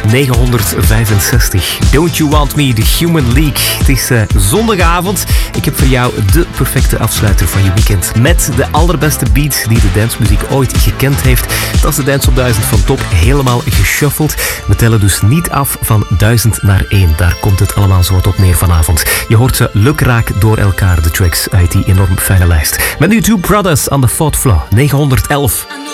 965. Don't You Want Me, The Human League. Het is zondagavond. Ik heb voor jou de perfecte afsluiter van je weekend. Met de allerbeste beat die de dancemuziek ooit gekend heeft. Dat is de Dance op 1000 van Top. Helemaal geshuffeld. We tellen dus niet af van 1000 naar 1. Daar komt het allemaal zo wat op neer vanavond. Je hoort ze lukraak door elkaar, de tracks uit die enorm fijne lijst. Met nu Two Brothers on the Fourth Floor, 911.